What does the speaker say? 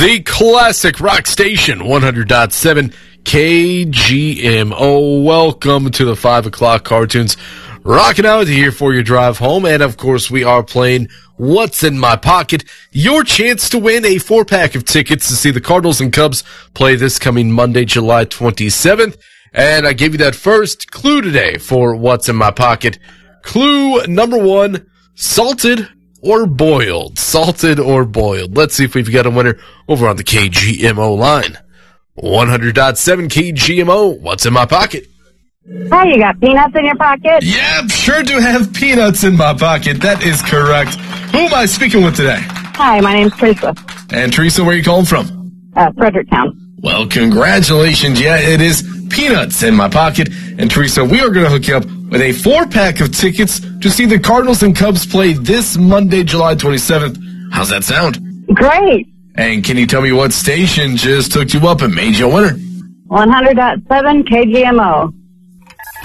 The classic rock station, 100.7 KGMO. Welcome to the 5 o'clock cartoons. Rocking out here for your drive home. And of course, we are playing What's in My Pocket? Your chance to win a 4-pack of tickets to see the Cardinals and Cubs play this coming Monday, July 27th. And I gave you that first clue today for What's in My Pocket. Clue number 1, salted or boiled. Salted or boiled. Let's see if we've got a winner over on the KGMO line. 100.7 KGMO. What's in my pocket? Hi, you got peanuts in your pocket? Yep, sure do have peanuts in my pocket. That is correct. Who am I speaking with today? Hi, my name's Teresa. And Teresa, where are you calling from? Fredericktown. Well, congratulations. Yeah, it is peanuts in my pocket. And Teresa, we are going to hook you up with a 4-pack of tickets to see the Cardinals and Cubs play this Monday, July 27th. How's that sound? Great. And can you tell me what station just hooked you up and made you a winner? 100.7 KGMO.